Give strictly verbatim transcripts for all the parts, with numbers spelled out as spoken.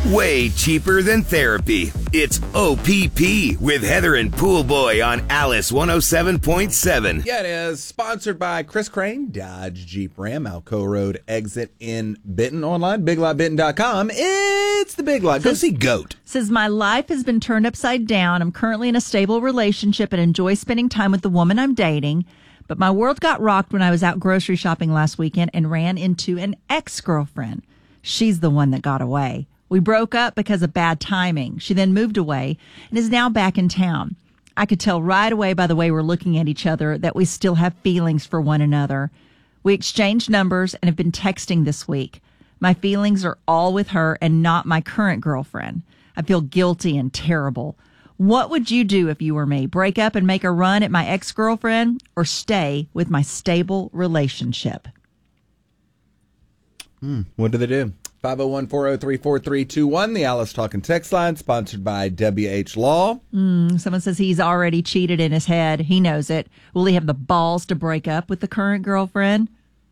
Way cheaper than therapy. It's O P P with Heather and Poolboy on Alice one oh seven point seven. Yeah, it is. Sponsored by Chris Crane, Dodge Jeep Ram, Alco Road exit in Benton. Online, big lot benton dot com. It's the Big Lot. Go see Goat. Says, my life has been turned upside down. I'm currently in a stable relationship and enjoy spending time with the woman I'm dating. But my world got rocked when I was out grocery shopping last weekend and ran into an ex-girlfriend. She's the one that got away. We broke up because of bad timing. She then moved away and is now back in town. I could tell right away by the way we're looking at each other that we still have feelings for one another. We exchanged numbers and have been texting this week. My feelings are all with her and not my current girlfriend. I feel guilty and terrible. What would you do if you were me? Break up and make a run at my ex-girlfriend or stay with my stable relationship? Hmm, what do they do? five oh one, four oh three, four three two one, the Alice Talking text line, sponsored by W H Law. Mm, someone says he's already cheated in his head. He knows it. Will he have the balls to break up with the current girlfriend?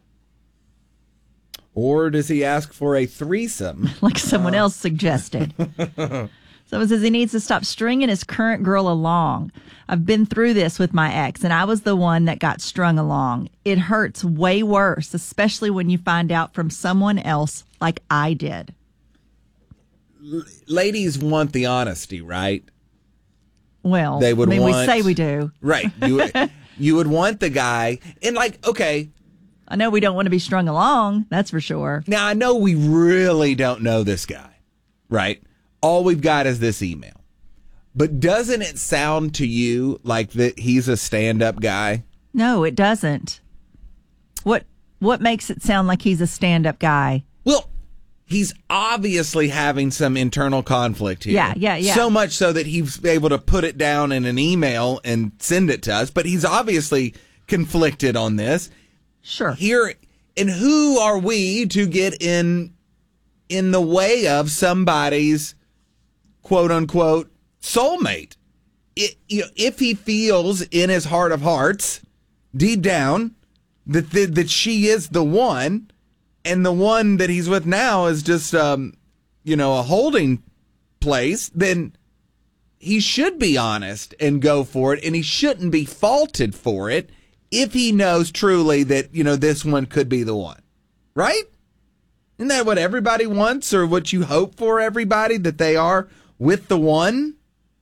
Or does he ask for a threesome? Like someone uh. else suggested. Someone says he needs to stop stringing his current girl along. I've been through this with my ex, and I was the one that got strung along. It hurts way worse, especially when you find out from someone else like I did. L- ladies want the honesty, right? Well, they would I mean, want, we say we do. Right. You, you would want the guy, and like, okay. I know we don't want to be strung along, that's for sure. Now, I know we really don't know this guy, right? All we've got is this email. But doesn't it sound to you like that he's a stand-up guy? No, it doesn't. What what makes it sound like he's a stand-up guy? Well, he's obviously having some internal conflict here. Yeah, yeah, yeah. So much so that he's able to put it down in an email and send it to us. But he's obviously conflicted on this. Sure. Here, and who are we to get in in the way of somebody's quote-unquote soulmate? It, you know, if he feels in his heart of hearts, deep down, that, that that she is the one, and the one that he's with now is just, um, you know, a holding place, then he should be honest and go for it, and he shouldn't be faulted for it if he knows truly that, you know, this one could be the one. Right? Isn't that what everybody wants, or what you hope for everybody, that they are with the one?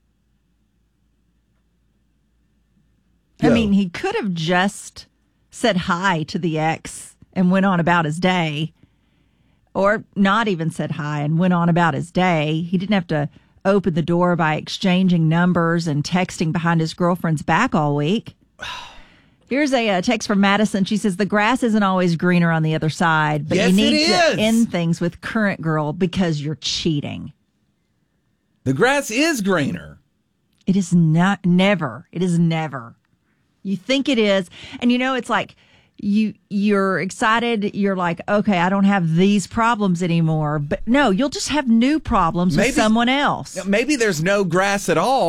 I mean, he could have just said hi to the ex and went on about his day, or not even said hi and went on about his day. He didn't have to open the door by exchanging numbers and texting behind his girlfriend's back all week. Here's a, a text from Madison. She says, the grass isn't always greener on the other side, but yes, you need it to is. end things with current girl because you're cheating. The grass is greener. It is not, never. It is never. You think it is. And you know, it's like you, you're excited. You're like, okay, I don't have these problems anymore. But no, you'll just have new problems maybe, with someone else. Maybe there's no grass at all.